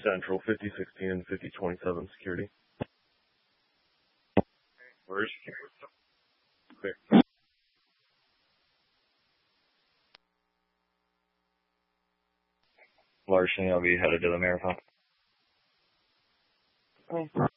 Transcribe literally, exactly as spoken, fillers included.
Central, fifty sixteen and fifty twenty-seven security. Where's Clear. Larceny, I'll be headed to the marathon. Oh.